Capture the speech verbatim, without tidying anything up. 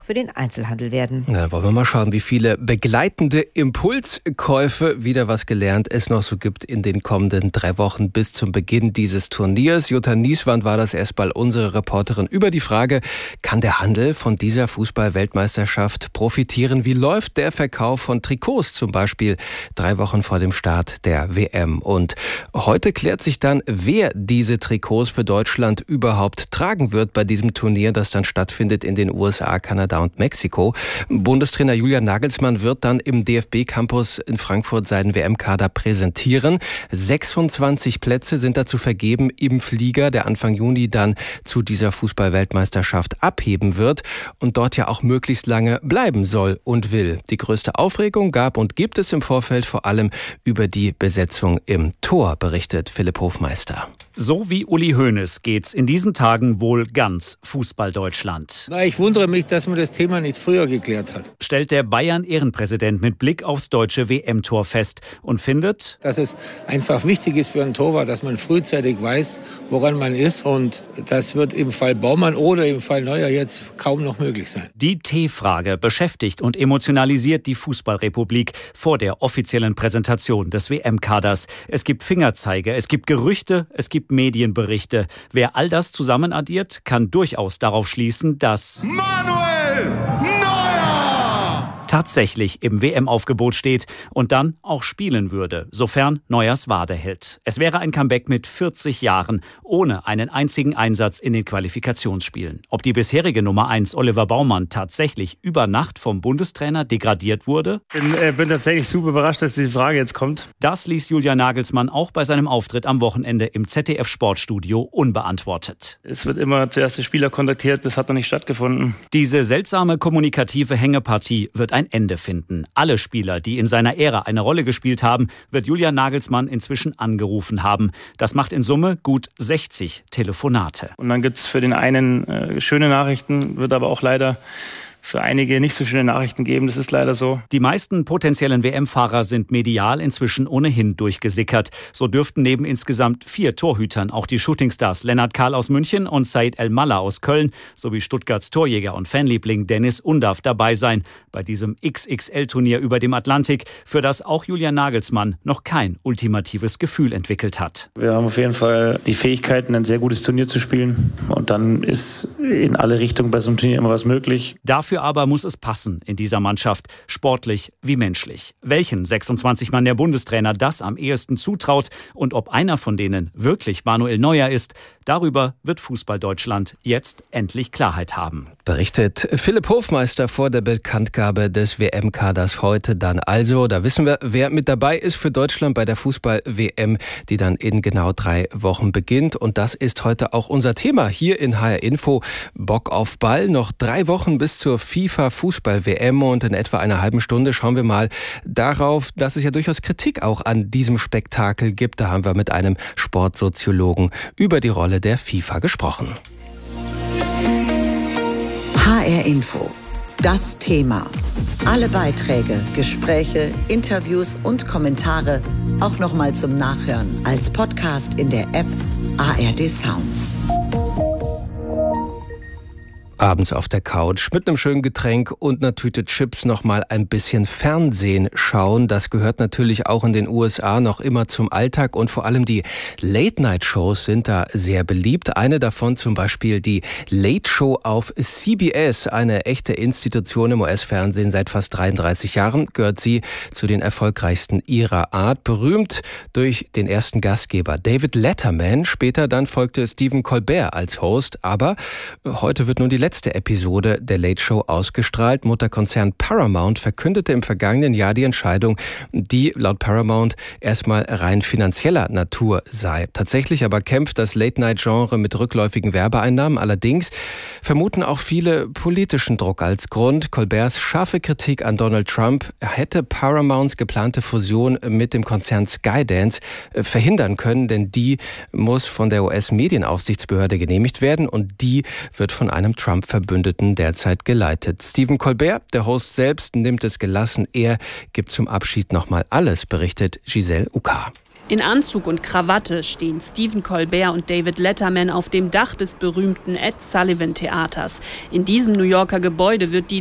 für den Einzelhandel werden. Na, wollen wir mal schauen, wie viele begleitende Impulskäufe, wieder was gelernt, es noch so gibt in den kommenden drei Wochen bis zum Beginn dieses Turniers. Jutta Nieswand war das erstmal unsere Reporterin über die Frage, kann der Handel von dieser Fußball-Weltmeisterschaft profitieren? Wie läuft der Verkauf von Trikots zum Beispiel drei Wochen vor dem Start der W M? Und heute klärt sich dann, wer diese Trikots für Deutschland überhaupt tragen wird bei diesem Turnier, das dann stattfindet in den U S A, Kanada und Mexiko. Bundestrainer Julian Nagelsmann wird dann im D F B-Campus in Frankfurt seinen W M-Kader präsentieren. sechsundzwanzig Plätze sind dazu vergeben im Flieger, der Anfang Juni dann zu dieser Fußball-Weltmeisterschaft abheben wird und dort ja auch möglichst lange bleiben soll und will. Die größte Aufregung gab und gibt es im Vorfeld vor allem über die Besetzung im Tor, berichtet Philipp Hofmeister. So wie Uli Hoeneß geht's in diesen Tagen wohl ganz Fußball-Deutschland. Na, ich wundere mich, dass man das Thema nicht früher geklärt hat. Stellt der Bayern-Ehrenpräsident mit Blick aufs deutsche W M-Tor fest und findet, dass es einfach wichtig ist für einen Torwart, dass man frühzeitig weiß, woran man ist. Und das wird im Fall Baumann oder im Fall Neuer jetzt kaum noch möglich sein. Die T-Frage beschäftigt und emotionalisiert die Fußballrepublik vor der offiziellen Präsentation des W M-Kaders. Es gibt Fingerzeige, es gibt Gerüchte, es gibt Medienberichte. Wer all das zusammen addiert, kann durchaus darauf schließen, dass Manuel tatsächlich im W M-Aufgebot steht und dann auch spielen würde, sofern Neuers Wade hält. Es wäre ein Comeback mit vierzig Jahren, ohne einen einzigen Einsatz in den Qualifikationsspielen. Ob die bisherige Nummer eins Oliver Baumann tatsächlich über Nacht vom Bundestrainer degradiert wurde? Ich bin, äh, bin tatsächlich super überrascht, dass diese Frage jetzt kommt. Das ließ Julian Nagelsmann auch bei seinem Auftritt am Wochenende im Z D F-Sportstudio unbeantwortet. Es wird immer zuerst der Spieler kontaktiert, das hat noch nicht stattgefunden. Diese seltsame kommunikative Hängepartie wird ein Ende finden. Alle Spieler, die in seiner Ära eine Rolle gespielt haben, wird Julian Nagelsmann inzwischen angerufen haben. Das macht in Summe gut sechzig Telefonate. Und dann gibt es für den einen äh, schöne Nachrichten, wird aber auch leider für einige nicht so schöne Nachrichten geben. Das ist leider so. Die meisten potenziellen W M-Fahrer sind medial inzwischen ohnehin durchgesickert. So dürften neben insgesamt vier Torhütern auch die Shootingstars Lennart Kahl aus München und Said El-Mallah aus Köln sowie Stuttgarts Torjäger und Fanliebling Dennis Undav dabei sein bei diesem X X L-Turnier über dem Atlantik, für das auch Julian Nagelsmann noch kein ultimatives Gefühl entwickelt hat. Wir haben auf jeden Fall die Fähigkeiten, ein sehr gutes Turnier zu spielen. Und dann ist in alle Richtungen bei so einem Turnier immer was möglich. Dafür Dafür aber muss es passen in dieser Mannschaft, sportlich wie menschlich. Welchen sechsundzwanzig Mann der Bundestrainer das am ehesten zutraut und ob einer von denen wirklich Manuel Neuer ist, darüber wird Fußball-Deutschland jetzt endlich Klarheit haben. Berichtet Philipp Hofmeister vor der Bekanntgabe des W M-Kaders heute dann. Also, da wissen wir, wer mit dabei ist für Deutschland bei der Fußball-W M, die dann in genau drei Wochen beginnt. Und das ist heute auch unser Thema hier in H R Info. Bock auf Ball. Noch drei Wochen bis zur FIFA-Fußball-W M und in etwa einer halben Stunde schauen wir mal darauf, dass es ja durchaus Kritik auch an diesem Spektakel gibt. Da haben wir mit einem Sportsoziologen über die Rolle der FIFA gesprochen. H R Info. Das Thema. Alle Beiträge, Gespräche, Interviews und Kommentare auch nochmal zum Nachhören als Podcast in der App A R D Sounds. Abends auf der Couch mit einem schönen Getränk und einer Tüte Chips noch mal ein bisschen Fernsehen schauen. Das gehört natürlich auch in den U S A noch immer zum Alltag und vor allem die Late-Night-Shows sind da sehr beliebt. Eine davon zum Beispiel die Late Show auf C B S, eine echte Institution im U S-Fernsehen. Seit fast dreiunddreißig Jahren gehört sie zu den erfolgreichsten ihrer Art. Berühmt durch den ersten Gastgeber David Letterman. Später dann folgte Stephen Colbert als Host. Aber heute wird nun die letzte letzte Episode der Late Show ausgestrahlt. Mutterkonzern Paramount verkündete im vergangenen Jahr die Entscheidung, die laut Paramount erstmal rein finanzieller Natur sei. Tatsächlich aber kämpft das Late-Night-Genre mit rückläufigen Werbeeinnahmen. Allerdings vermuten auch viele politischen Druck als Grund. Colberts scharfe Kritik an Donald Trump hätte Paramounts geplante Fusion mit dem Konzern Skydance verhindern können, denn die muss von der U S-Medienaufsichtsbehörde genehmigt werden und die wird von einem Trump-Verbündeten derzeit geleitet. Stephen Colbert, der Host selbst, nimmt es gelassen. Er gibt zum Abschied nochmal alles, berichtet Giselle Uka. In Anzug und Krawatte stehen Stephen Colbert und David Letterman auf dem Dach des berühmten Ed Sullivan Theaters. In diesem New Yorker Gebäude wird die